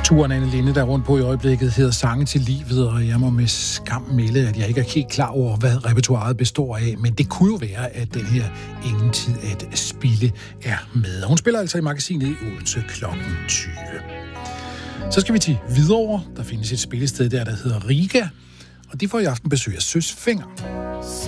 Turen Anne Linde, der er rundt på i øjeblikket, hedder Sange til livet, og jeg må med skam melde, at jeg ikke er helt klar over, hvad repertoiret består af, men det kunne jo være, at den her Ingen tid at spilde er med. Hun spiller altså i magasinet i Odense kl. 20. Så skal vi til Hvidovre. Der findes et spillested der hedder Riga, og de får i aften besøg af Søs Fenger.